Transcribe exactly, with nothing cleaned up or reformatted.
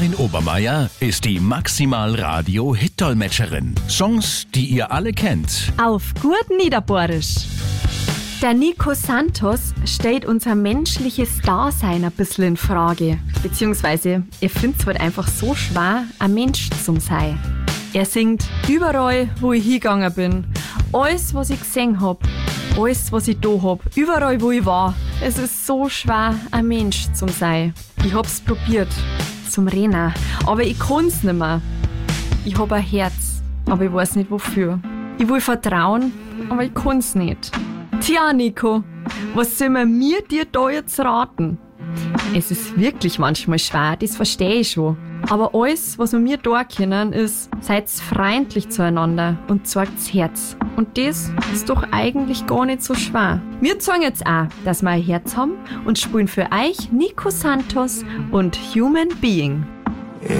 Karin Obermeier ist die Maximal-Radio-Hit-Dolmetscherin. Songs, die ihr alle kennt. Auf gut Niederbohrisch. Der Nico Santos stellt unser menschliches Dasein ein bisschen in Frage. Beziehungsweise, er findet es halt einfach so schwer, ein Mensch zu sein. Er singt überall, wo ich hingegangen bin. Alles, was ich gesehen hab. Alles, was ich da hab. Überall, wo ich war. Es ist so schwer, ein Mensch zu sein. Ich hab's probiert. Zum Rennen. Aber ich kann's nicht mehr. Ich hab ein Herz. Aber ich weiß nicht wofür. Ich will vertrauen, aber ich kann's nicht. Tja, Nico, was soll man mir dir da jetzt raten? Es ist wirklich manchmal schwer, das verstehe ich schon. Aber alles, was wir mir da können, ist, seid freundlich zueinander und zeigt's Herz. Und das ist doch eigentlich gar nicht so schwer. Wir zeigen jetzt auch, dass wir ein Herz haben und spielen für euch Nico Santos und Human Being.